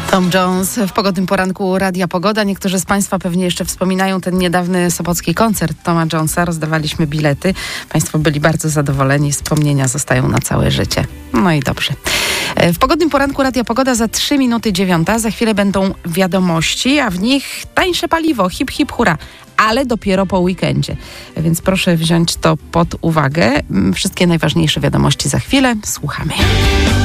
Tom Jones w pogodnym poranku Radia Pogoda. Niektórzy z Państwa pewnie jeszcze wspominają ten niedawny sopocki koncert Toma Jonesa. Rozdawaliśmy bilety. Państwo byli bardzo zadowoleni. Wspomnienia zostają na całe życie. No i dobrze. W pogodnym poranku Radia Pogoda za 3 minuty 9. Za chwilę będą wiadomości, a w nich tańsze paliwo. Hip, hip, hura. Ale dopiero po weekendzie. Więc proszę wziąć to pod uwagę. Wszystkie najważniejsze wiadomości za chwilę. Słuchamy.